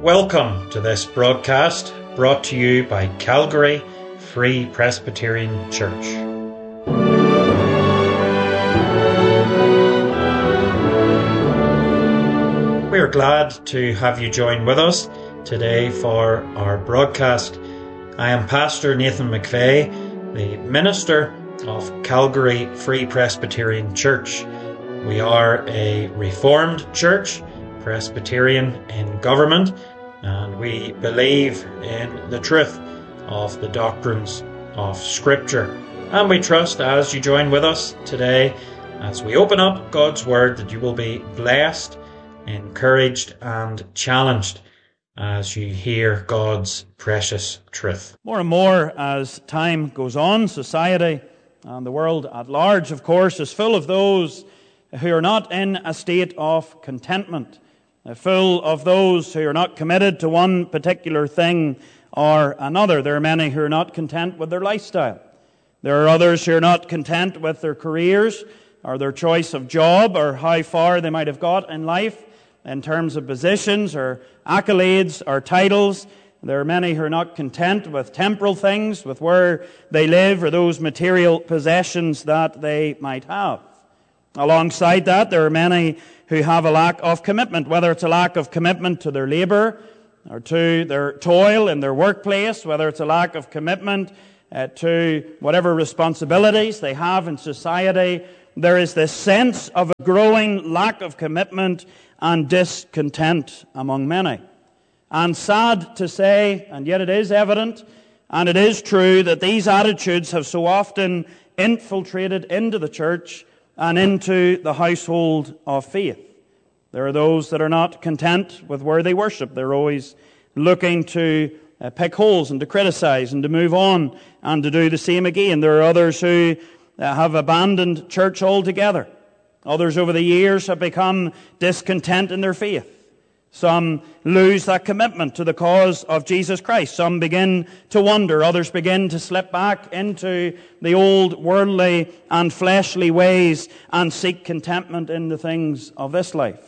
Welcome to this broadcast brought to you by Calgary Free Presbyterian Church. We are glad to have you join with us today for our broadcast. I am Pastor Nathan McVeigh, the minister of Calgary Free Presbyterian Church. We are a Reformed church, Presbyterian in government, and we believe in the truth of the doctrines of Scripture. And we trust as you join with us today, as we open up God's Word, that you will be blessed, encouraged and challenged as you hear God's precious truth. More and more as time goes on, society and the world at large, of course, is full of those who are not in a state of contentment, full of those who are not committed to one particular thing or another. There are many who are not content with their lifestyle. There are others who are not content with their careers or their choice of job or how far they might have got in life in terms of positions or accolades or titles. There are many who are not content with temporal things, with where they live or those material possessions that they might have. Alongside that, there are many who have a lack of commitment, whether it's a lack of commitment to their labour or to their toil in their workplace, whether it's a lack of commitment to whatever responsibilities they have in society. There is this sense of a growing lack of commitment and discontent among many. And sad to say, and yet it is evident, and it is true, that these attitudes have so often infiltrated into the church and into the household of faith. There are those that are not content with where they worship. They're always looking to pick holes and to criticize and to move on and to do the same again. There are others who have abandoned church altogether. Others over the years have become discontent in their faith. Some lose that commitment to the cause of Jesus Christ. Some begin to wander. Others begin to slip back into the old worldly and fleshly ways and seek contentment in the things of this life.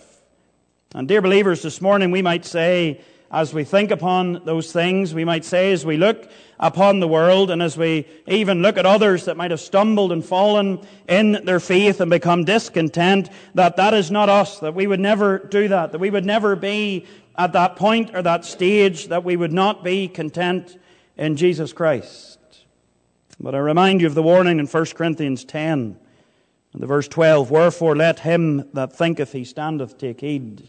And dear believers, this morning we might say, as we think upon those things, we might say as we look upon the world and as we even look at others that might have stumbled and fallen in their faith and become discontent, that that is not us, that we would never do that we would never be at that point or that stage, that we would not be content in Jesus Christ. But I remind you of the warning in 1 Corinthians 10, and the verse 12, "Wherefore let him that thinketh he standeth take heed,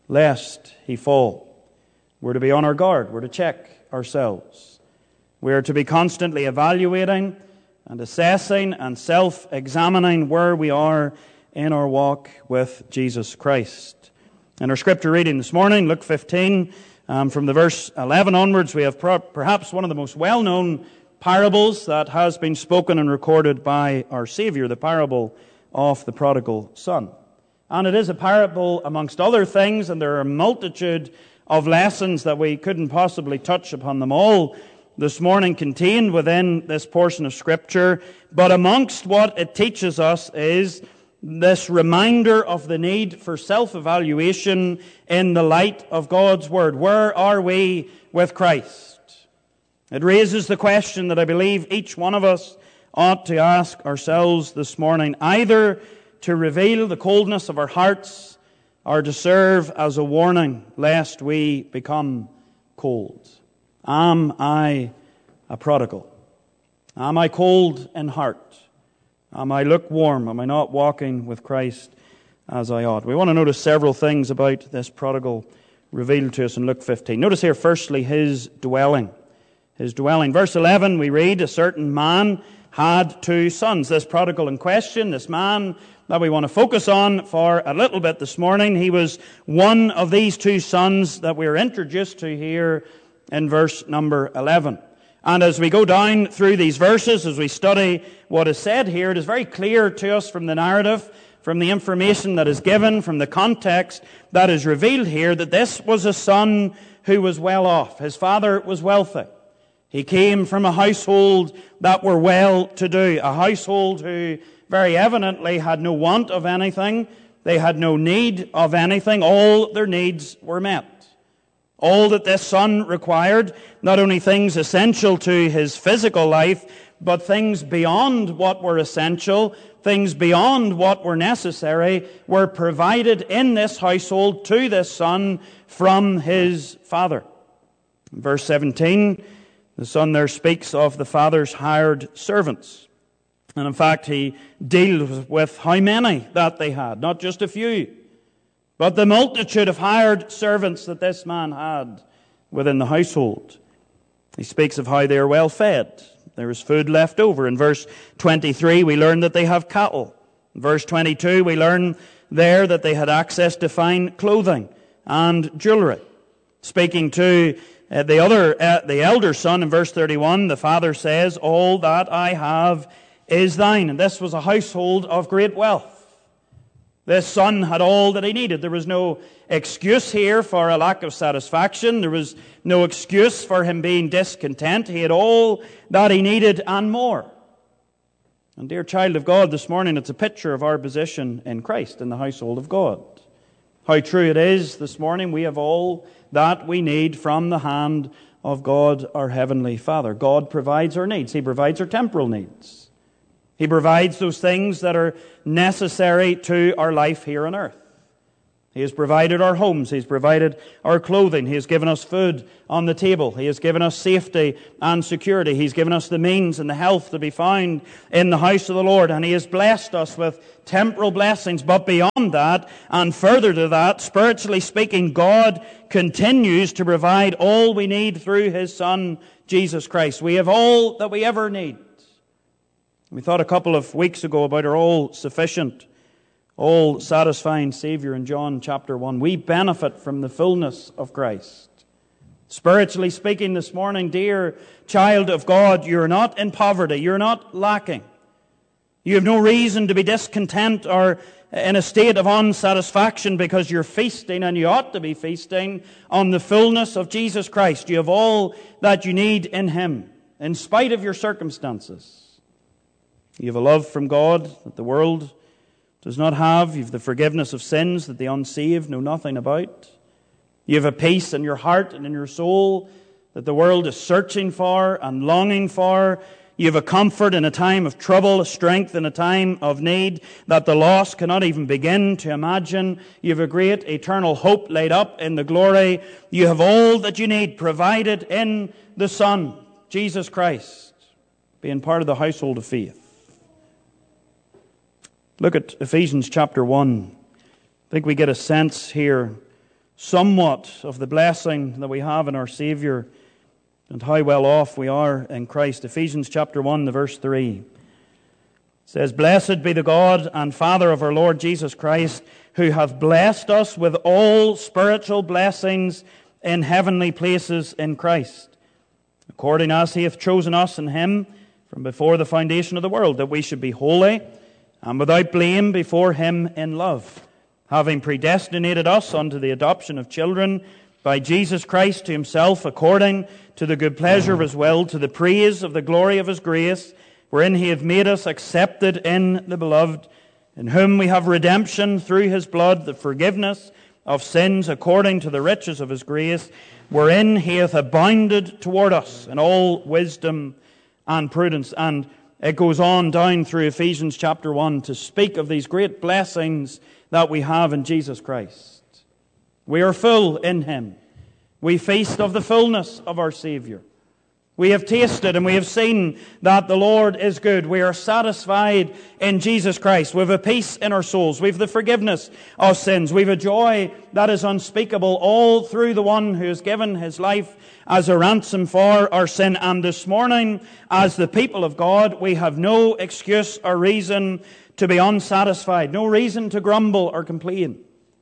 lest he fall." We're to be on our guard. We're to check ourselves. We are to be constantly evaluating and assessing and self-examining where we are in our walk with Jesus Christ. In our scripture reading this morning, Luke 15, from the verse 11 onwards, we have perhaps one of the most well-known parables that has been spoken and recorded by our Savior, the parable of the prodigal son. And it is a parable amongst other things, and there are a multitude of lessons that we couldn't possibly touch upon them all this morning contained within this portion of Scripture. But amongst what it teaches us is this reminder of the need for self-evaluation in the light of God's Word. Where are we with Christ? It raises the question that I believe each one of us ought to ask ourselves this morning, either to reveal the coldness of our hearts or to serve as a warning lest we become cold. Am I a prodigal? Am I cold in heart? Am I lukewarm? Am I not walking with Christ as I ought? We want to notice several things about this prodigal revealed to us in Luke 15. Notice here, firstly, his dwelling. His dwelling. Verse 11, we read, "A certain man had 2 sons." This prodigal in question, this man that we want to focus on for a little bit this morning, he was one of these 2 sons that we are introduced to here in verse number 11. And as we go down through these verses, as we study what is said here, it is very clear to us from the narrative, from the information that is given, from the context that is revealed here, that this was a son who was well off. His father was wealthy. He came from a household that were well-to-do, a household who very evidently had no want of anything. They had no need of anything. All their needs were met. All that this son required, not only things essential to his physical life, but things beyond what were essential, things beyond what were necessary, were provided in this household to this son from his father. In verse 17, the son there speaks of the father's hired servants. And in fact, he deals with how many that they had, not just a few, but the multitude of hired servants that this man had within the household. He speaks of how they are well fed. There is food left over. In verse 23, we learn that they have cattle. In verse 22, we learn there that they had access to fine clothing and jewelry. Speaking to the elder son in verse 31, the father says, "All that I have is thine." And this was a household of great wealth. This son had all that he needed. There was no excuse here for a lack of satisfaction. There was no excuse for him being discontent. He had all that he needed and more. And dear child of God, this morning it's a picture of our position in Christ, in the household of God. How true it is this morning we have all that we need from the hand of God, our Heavenly Father. God provides our needs. He provides our temporal needs. He provides those things that are necessary to our life here on earth. He has provided our homes. He's provided our clothing. He has given us food on the table. He has given us safety and security. He's given us the means and the health to be found in the house of the Lord. And He has blessed us with temporal blessings. But beyond that, and further to that, spiritually speaking, God continues to provide all we need through His Son, Jesus Christ. We have all that we ever need. We thought a couple of weeks ago about our all-sufficient, all-satisfying Savior in John chapter 1. We benefit from the fullness of Christ. Spiritually speaking this morning, dear child of God, you're not in poverty. You're not lacking. You have no reason to be discontent or in a state of unsatisfaction because you're feasting, and you ought to be feasting, on the fullness of Jesus Christ. You have all that you need in Him, in spite of your circumstances. You have a love from God that the world does not have. You have the forgiveness of sins that the unsaved know nothing about. You have a peace in your heart and in your soul that the world is searching for and longing for. You have a comfort in a time of trouble, a strength in a time of need that the lost cannot even begin to imagine. You have a great eternal hope laid up in the glory. You have all that you need provided in the Son, Jesus Christ, being part of the household of faith. Look at Ephesians chapter 1. I think we get a sense here somewhat of the blessing that we have in our Savior and how well off we are in Christ. Ephesians chapter 1, the verse 3. It says, "Blessed be the God and Father of our Lord Jesus Christ, who hath blessed us with all spiritual blessings in heavenly places in Christ, according as He hath chosen us in Him from before the foundation of the world, that we should be holy and without blame before Him in love, having predestinated us unto the adoption of children by Jesus Christ to Himself, according to the good pleasure of His will, to the praise of the glory of His grace, wherein He hath made us accepted in the Beloved, in whom we have redemption through His blood, the forgiveness of sins, according to the riches of His grace, wherein He hath abounded toward us in all wisdom and prudence." And it goes on down through Ephesians chapter 1 to speak of these great blessings that we have in Jesus Christ. We are full in Him. We feast of the fullness of our Savior. We have tasted and we have seen that the Lord is good. We are satisfied in Jesus Christ. We have a peace in our souls. We have the forgiveness of sins. We have a joy that is unspeakable, all through the one who has given His life as a ransom for our sin. And this morning, as the people of God, we have no excuse or reason to be unsatisfied, no reason to grumble or complain.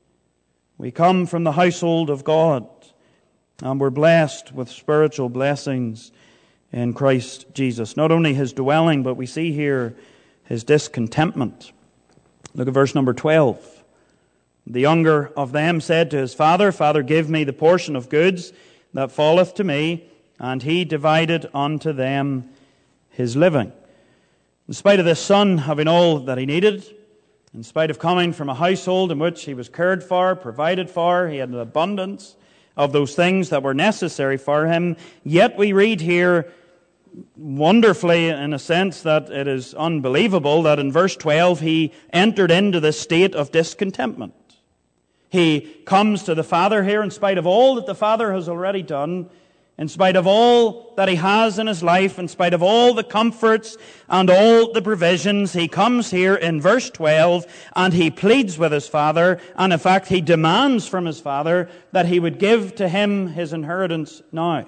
We come from the household of God, and we're blessed with spiritual blessings in Christ Jesus. Not only His dwelling, but we see here His discontentment. Look at verse number 12. "The younger of them said to his father, Father, give me the portion of goods that falleth to me. And he divided unto them his living." In spite of this son having all that he needed, in spite of coming from a household in which he was cared for, provided for, he had an abundance of those things that were necessary for him. Yet we read here wonderfully, in a sense that it is unbelievable, that in verse 12 he entered into this state of discontentment. He comes to the Father here in spite of all that the Father has already done, in spite of all that he has in his life, in spite of all the comforts and all the provisions. He comes here in verse 12 and he pleads with his Father, and in fact he demands from his Father that he would give to him his inheritance now.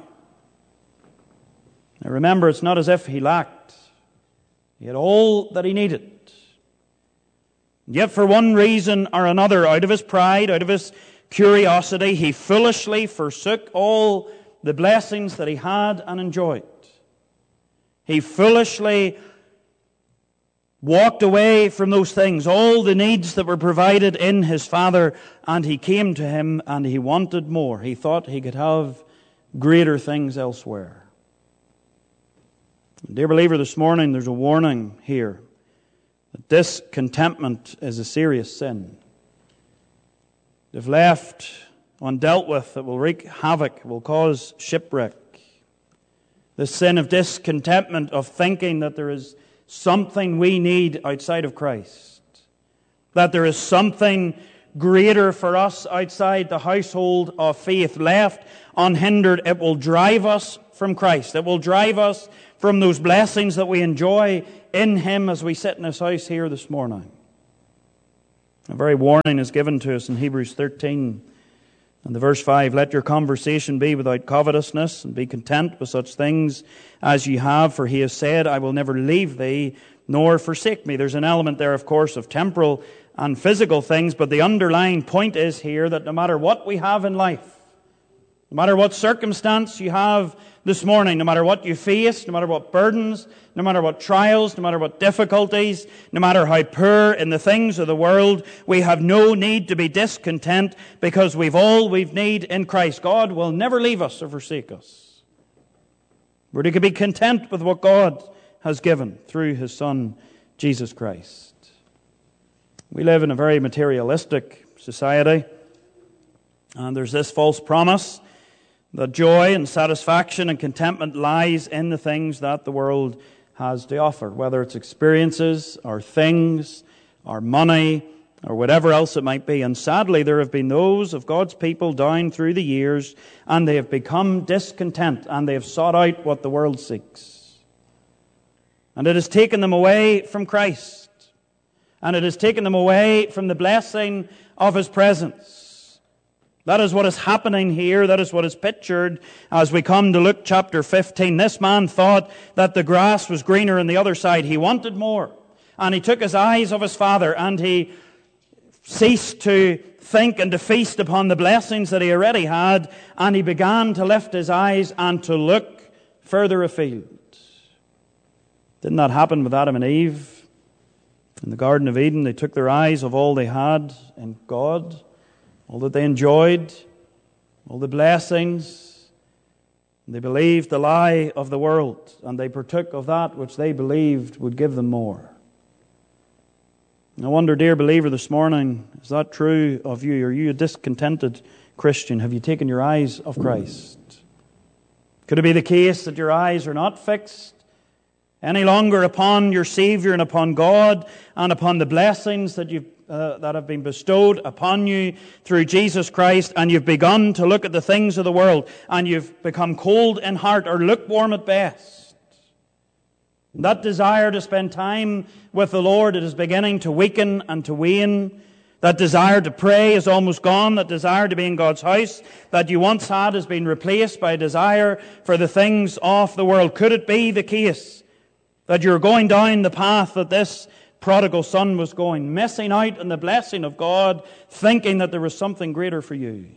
Now remember, it's not as if he lacked. He had all that he needed. Yet for one reason or another, out of his pride, out of his curiosity, he foolishly forsook all the blessings that he had and enjoyed. He foolishly walked away from those things, all the needs that were provided in his Father, and he came to him and he wanted more. He thought he could have greater things elsewhere. Dear believer, this morning there's a warning here that discontentment is a serious sin. If left undealt with, it will wreak havoc, it will cause shipwreck. The sin of discontentment, of thinking that there is something we need outside of Christ, that there is something greater for us outside the household of faith. Left unhindered, it will drive us from Christ. It will drive us from those blessings that we enjoy in Him as we sit in His house here this morning. A very warning is given to us in Hebrews 13 and the verse 5. Let your conversation be without covetousness, and be content with such things as ye have, for He has said, I will never leave thee nor forsake me. There's an element there, of course, of temporal and physical things, but the underlying point is here that no matter what we have in life, no matter what circumstance you have this morning, no matter what you face, no matter what burdens, no matter what trials, no matter what difficulties, no matter how poor in the things of the world, we have no need to be discontent, because we've all we need in Christ. God will never leave us or forsake us. We're to be content with what God has given through His Son, Jesus Christ. We live in a very materialistic society, and there's this false promise that joy and satisfaction and contentment lies in the things that the world has to offer, whether it's experiences or things or money or whatever else it might be. And sadly, there have been those of God's people down through the years, and they have become discontent, and they have sought out what the world seeks. And it has taken them away from Christ, and it has taken them away from the blessing of His presence. That is what is happening here. That is what is pictured as we come to Luke chapter 15. This man thought that the grass was greener on the other side. He wanted more. And he took his eyes off his Father, and he ceased to think and to feast upon the blessings that he already had, and he began to lift his eyes and to look further afield. Didn't that happen with Adam and Eve in the Garden of Eden? They took their eyes of all they had in God, all that they enjoyed, all the blessings. They believed the lie of the world, and they partook of that which they believed would give them more. I wonder, dear believer, this morning, is that true of you? Are you a discontented Christian? Have you taken your eyes off Christ? Could it be the case that your eyes are not fixed any longer upon your Savior and upon God and upon the blessings that have been bestowed upon you through Jesus Christ, and you've begun to look at the things of the world, and you've become cold in heart or lukewarm at best? That desire to spend time with the Lord, it is beginning to weaken and to wane. That desire to pray is almost gone. That desire to be in God's house that you once had has been replaced by a desire for the things of the world. Could it be the case that you're going down the path that this prodigal son was going, missing out on the blessing of God, thinking that there was something greater for you?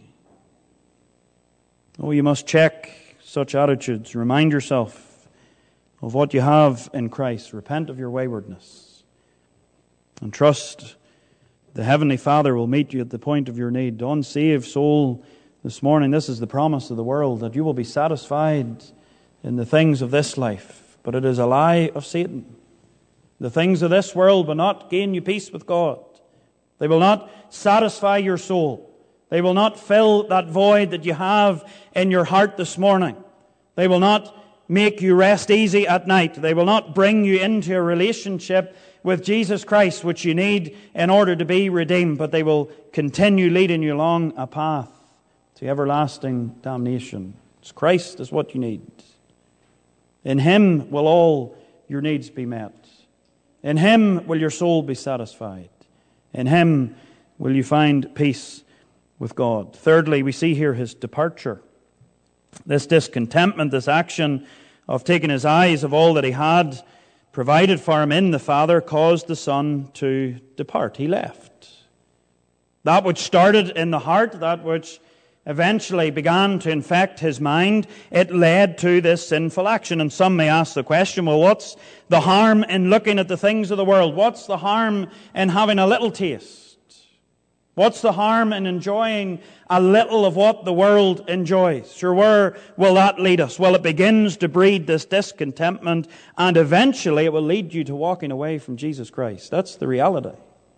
Oh, you must check such attitudes. Remind yourself of what you have in Christ. Repent of your waywardness, and trust the Heavenly Father will meet you at the point of your need. Unsaved soul, this morning, this is the promise of the world, that you will be satisfied in the things of this life. But it is a lie of Satan. The things of this world will not gain you peace with God. They will not satisfy your soul. They will not fill that void that you have in your heart this morning. They will not make you rest easy at night. They will not bring you into a relationship with Jesus Christ, which you need in order to be redeemed, but they will continue leading you along a path to everlasting damnation. It's Christ is what you need. In Him will all your needs be met. In Him will your soul be satisfied. In Him will you find peace with God. Thirdly, we see here His departure. This discontentment, this action of taking His eyes of all that He had provided for Him in the Father caused the Son to depart. He left. That which started in the heart, that which eventually began to infect His mind, it led to this sinful action. And some may ask the question, well, what's the harm in looking at the things of the world? What's the harm in having a little taste? What's the harm in enjoying a little of what the world enjoys? Sure, where will that lead us? Well, it begins to breed this discontentment, and eventually it will lead you to walking away from Jesus Christ. That's the reality.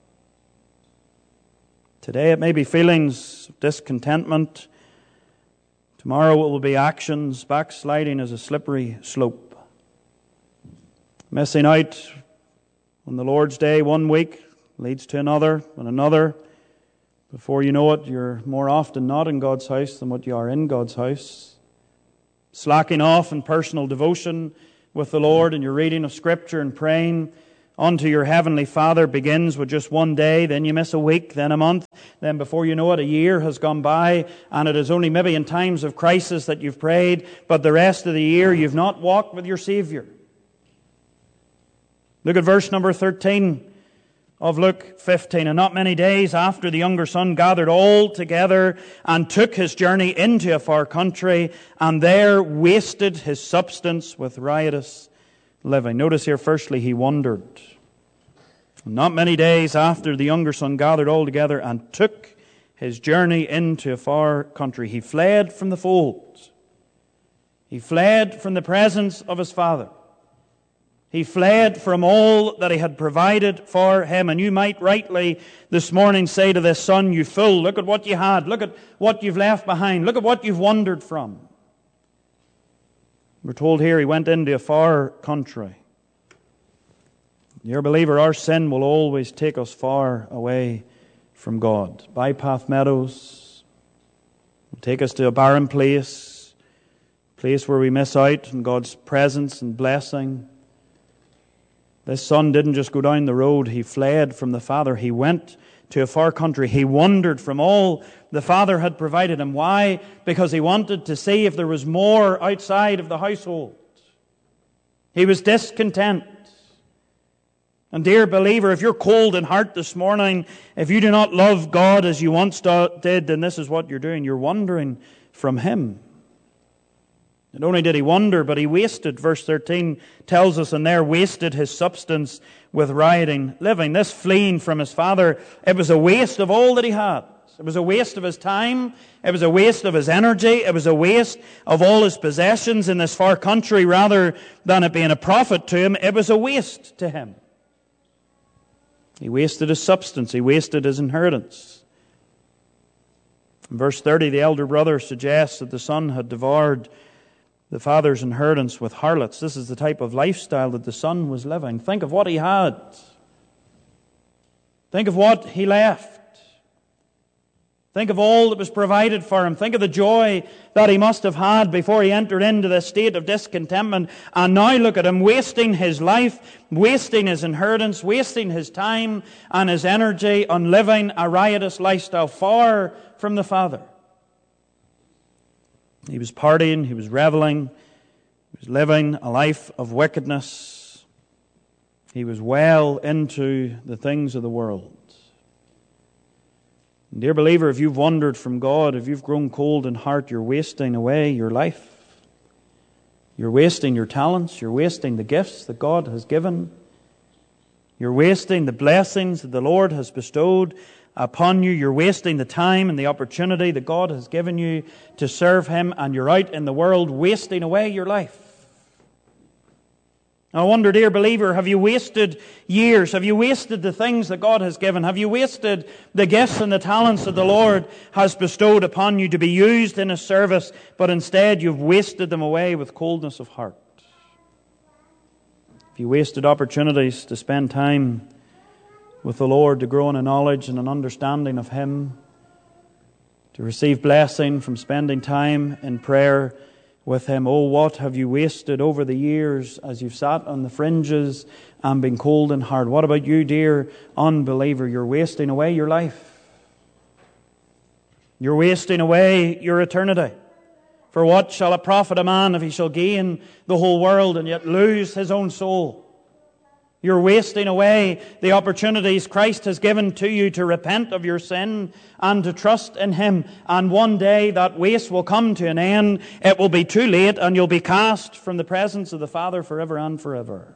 Today it may be feelings of discontentment. Tomorrow it will be actions. Backsliding is a slippery slope. Missing out on the Lord's Day one week leads to another and another. Before you know it, you're more often not in God's house than what you are in God's house. Slacking off in personal devotion with the Lord and your reading of Scripture and praying unto your Heavenly Father begins with just one day, then you miss a week, then a month, then before you know it, a year has gone by, and it is only maybe in times of crisis that you've prayed, but the rest of the year you've not walked with your Savior. Look at verse number 13 of Luke 15. And not many days after, the younger son gathered all together and took his journey into a far country, and there wasted his substance with riotous living. Notice here, firstly, he wandered. Not many days after, the younger son gathered all together and took his journey into a far country. He fled from the fold. He fled from the presence of his father. He fled from all that he had provided for him. And you might rightly this morning say to this son, you fool, look at what you had. Look at what you've left behind. Look at what you've wandered from. We're told here he went into a far country. Dear believer, our sin will always take us far away from God. Bypath meadows will take us to a barren place where we miss out on God's presence and blessing. This son didn't just go down the road. He fled from the Father. He went to a far country. He wandered from all the Father had provided him. Why? Because he wanted to see if there was more outside of the household. He was discontent. And dear believer, if you're cold in heart this morning, if you do not love God as you once did, then this is what you're doing. You're wandering from Him. Not only did he wander, but he wasted, verse 13 tells us, and there wasted his substance with rioting living. This fleeing from his father, it was a waste of all that he had. It was a waste of his time. It was a waste of his energy. It was a waste of all his possessions in this far country. Rather than it being a profit to him, it was a waste to him. He wasted his substance. He wasted his inheritance. In verse 30, the elder brother suggests that the son had devoured the father's inheritance with harlots. This is the type of lifestyle that the son was living. Think of what he had. Think of what he left. Think of all that was provided for him. Think of the joy that he must have had before he entered into this state of discontentment. And now look at him wasting his life, wasting his inheritance, wasting his time and his energy on living a riotous lifestyle far from the Father. He was partying, he was reveling, he was living a life of wickedness. He was well into the things of the world. And dear believer, if you've wandered from God, if you've grown cold in heart, you're wasting away your life. You're wasting your talents, you're wasting the gifts that God has given. You're wasting the blessings that the Lord has bestowed upon you. You're wasting the time and the opportunity that God has given you to serve Him, and you're out in the world wasting away your life. I wonder, dear believer, have you wasted years? Have you wasted the things that God has given? Have you wasted the gifts and the talents that the Lord has bestowed upon you to be used in His service, but instead you've wasted them away with coldness of heart? Have you wasted opportunities to spend time with the Lord, to grow in a knowledge and an understanding of Him, to receive blessing from spending time in prayer with Him? Oh, what have you wasted over the years as you've sat on the fringes and been cold and hard? What about you, dear unbeliever? You're wasting away your life. You're wasting away your eternity. For what shall it profit a man if he shall gain the whole world and yet lose his own soul? You're wasting away the opportunities Christ has given to you to repent of your sin and to trust in Him. And one day that waste will come to an end. It will be too late and you'll be cast from the presence of the Father forever and forever.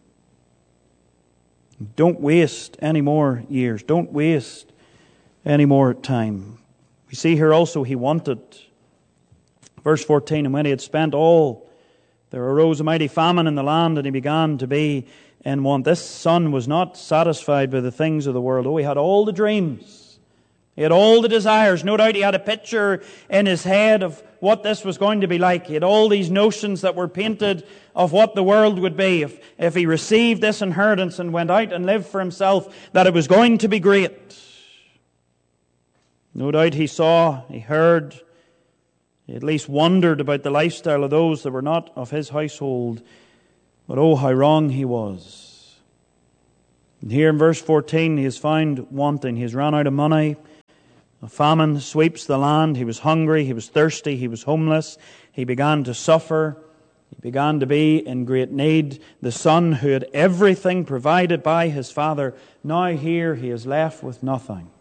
Don't waste any more years. Don't waste any more time. We see here also He wanted. Verse 14, and when He had spent all, there arose a mighty famine in the land, and He began to be in want. This son was not satisfied by the things of the world. Oh, he had all the dreams. He had all the desires. No doubt he had a picture in his head of what this was going to be like. He had all these notions that were painted of what the world would be if he received this inheritance and went out and lived for himself, that it was going to be great. No doubt he saw, he heard, he at least wondered about the lifestyle of those that were not of his household. But oh, how wrong he was. And here in verse 14, he is found wanting. He has run out of money. A famine sweeps the land. He was hungry. He was thirsty. He was homeless. He began to suffer. He began to be in great need. The son who had everything provided by his father, now here he is left with nothing.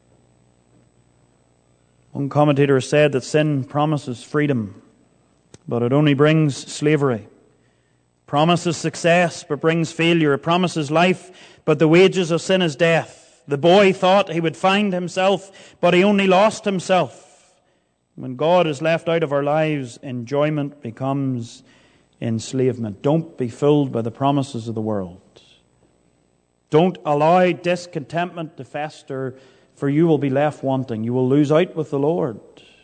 One commentator has said that sin promises freedom, but it only brings slavery. Promises success, but brings failure. It promises life, but the wages of sin is death. The boy thought he would find himself, but he only lost himself. When God is left out of our lives, enjoyment becomes enslavement. Don't be fooled by the promises of the world. Don't allow discontentment to fester, for you will be left wanting. You will lose out with the Lord.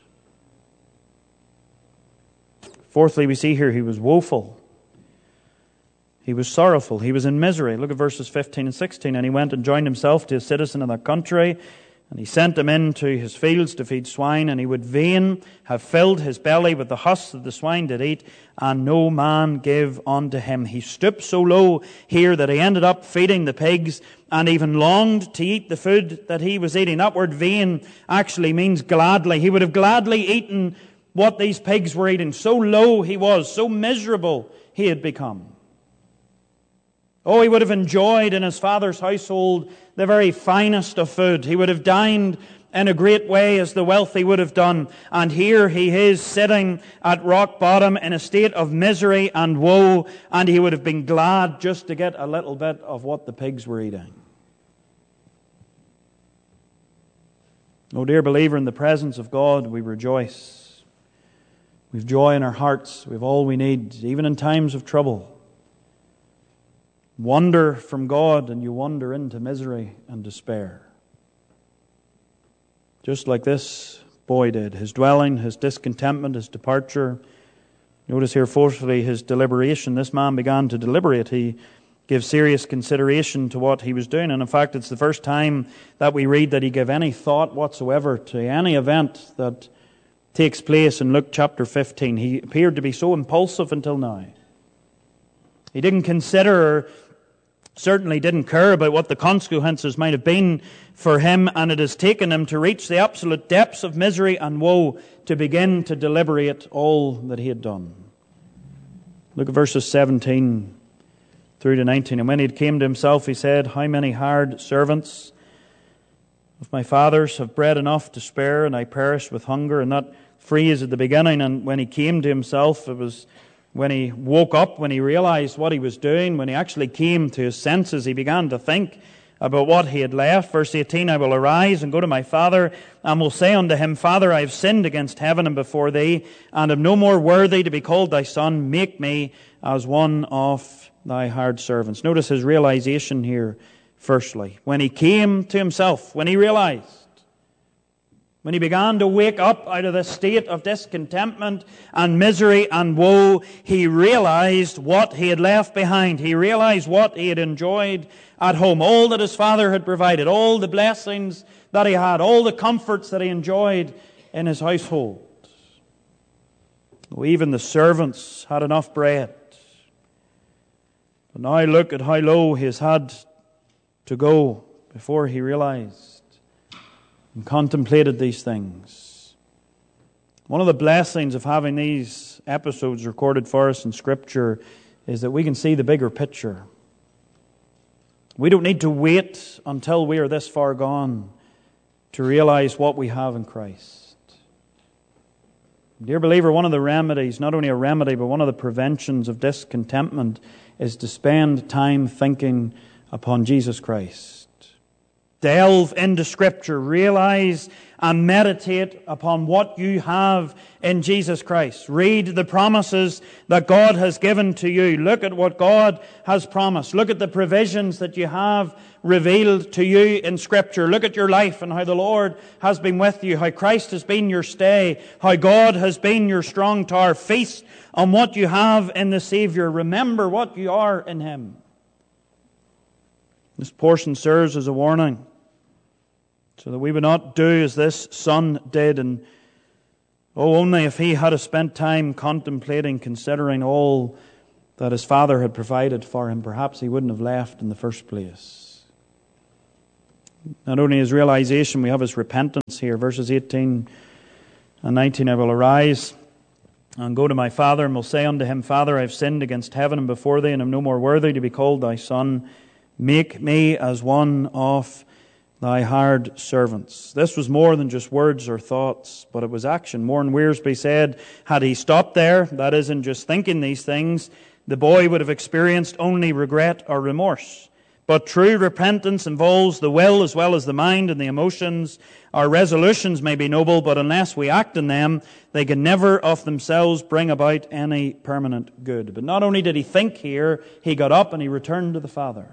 Fourthly, we see here he was woeful. He was sorrowful. He was in misery. Look at verses 15 and 16. And he went and joined himself to a citizen of that country, and he sent him into his fields to feed swine, and he would fain have filled his belly with the husks that the swine did eat, and no man gave unto him. He stooped so low here that he ended up feeding the pigs, and even longed to eat the food that he was eating. That word vain actually means gladly. He would have gladly eaten what these pigs were eating. So low he was, so miserable he had become. Oh, he would have enjoyed in his father's household the very finest of food. He would have dined in a great way as the wealthy would have done. And here he is sitting at rock bottom in a state of misery and woe, and he would have been glad just to get a little bit of what the pigs were eating. Oh, dear believer, in the presence of God we rejoice. We've joy in our hearts. We've all we need, even in times of trouble. Wander from God and you wander into misery and despair. Just like this boy did. His dwelling, his discontentment, his departure. Notice here, fourthly, his deliberation. This man began to deliberate. He gave serious consideration to what he was doing. And in fact, it's the first time that we read that he gave any thought whatsoever to any event that takes place in Luke chapter 15. He appeared to be so impulsive until now. He didn't consider, or certainly didn't care about what the consequences might have been for him, and it has taken him to reach the absolute depths of misery and woe to begin to deliberate all that he had done. Look at verses 17 through to 19. And when he came to himself, he said, "How many hired servants of my father's have bread enough to spare, and I perish with hunger." And that phrase at the beginning, and when he came to himself, it was when he woke up, when he realized what he was doing, when he actually came to his senses, he began to think about what he had left. Verse 18, "I will arise and go to my father, and will say unto him, Father, I have sinned against heaven and before thee, and am no more worthy to be called thy son. Make me as one of thy hired servants. Notice his realization here, firstly. When he came to himself, when he realized, when he began to wake up out of this state of discontentment and misery and woe, he realized what he had left behind. He realized what he had enjoyed at home, all that his father had provided, all the blessings that he had, all the comforts that he enjoyed in his household. Even the servants had enough bread. But now look at how low he has had to go before he realized and contemplated these things. One of the blessings of having these episodes recorded for us in Scripture is that we can see the bigger picture. We don't need to wait until we are this far gone to realize what we have in Christ. Dear believer, one of the remedies, not only a remedy, but one of the preventions of discontentment is to spend time thinking upon Jesus Christ. Delve into Scripture, realize and meditate upon what you have in Jesus Christ. Read the promises that God has given to you. Look at what God has promised. Look at the provisions that you have revealed to you in Scripture. Look at your life and how the Lord has been with you, how Christ has been your stay, how God has been your strong tower. Feast on what you have in the Savior. Remember what you are in Him. This portion serves as a warning so that we would not do as this son did. And only if he had spent time contemplating, considering all that his father had provided for him, perhaps he wouldn't have left in the first place. Not only his realization, we have his repentance here. Verses 18 and 19, I will arise and go to my father and will say unto him, Father, I have sinned against heaven and before thee, and am no more worthy to be called thy son. Make me as one of thy hired servants. This was more than just words or thoughts, but it was action. Warren Wiersbe said, had he stopped there, that is, in just thinking these things, the boy would have experienced only regret or remorse. But true repentance involves the will as well as the mind and the emotions. Our resolutions may be noble, but unless we act in them, they can never of themselves bring about any permanent good. But not only did he think here, he got up and he returned to the Father.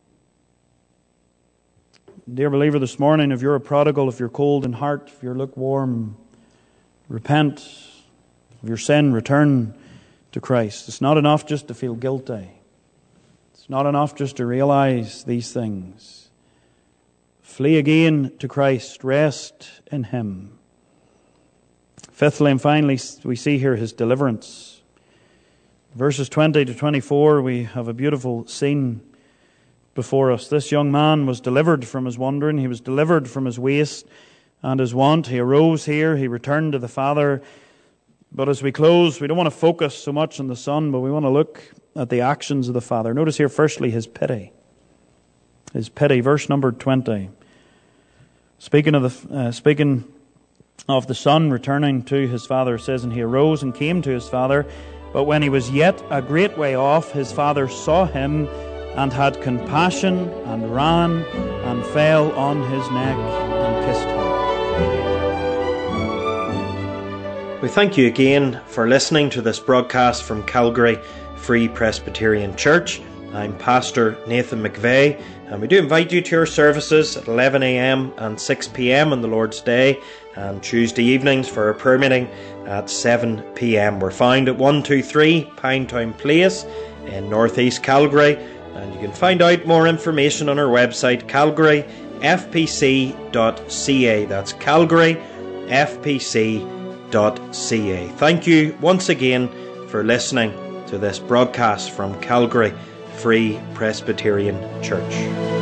Dear believer, this morning, if you're a prodigal, if you're cold in heart, if you're lukewarm, repent of your sin, return to Christ. It's not enough just to feel guilty. It's not enough just to realize these things. Flee again to Christ. Rest in Him. Fifthly and finally, we see here His deliverance. Verses 20 to 24, we have a beautiful scene before us. This young man was delivered from his wandering. He was delivered from his waste and his want. He arose here. He returned to the Father. But as we close, we don't want to focus so much on the Son, but we want to look at the actions of the Father. Notice here, firstly, His pity. His pity. Verse number 20. Speaking of the Son returning to His Father, it says, and He arose and came to His Father. But when He was yet a great way off, His Father saw Him and had compassion, and ran, and fell on His neck, and kissed Him. We thank you again for listening to this broadcast from Calgary Free Presbyterian Church. I'm Pastor Nathan McVeigh, and we do invite you to our services at 11 a.m. and 6 p.m. on the Lord's Day, and Tuesday evenings for our prayer meeting at 7 p.m. We're found at 123 Pinetown Place in northeast Calgary. And you can find out more information on our website, calgaryfpc.ca. That's calgaryfpc.ca. Thank you once again for listening to this broadcast from Calgary Free Presbyterian Church.